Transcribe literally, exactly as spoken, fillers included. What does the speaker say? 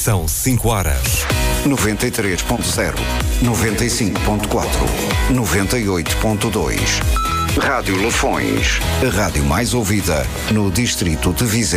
São cinco horas. noventa e três ponto zero, noventa e cinco ponto quatro, noventa e oito ponto dois. Rádio Lafões, a rádio mais ouvida no distrito de Viseu.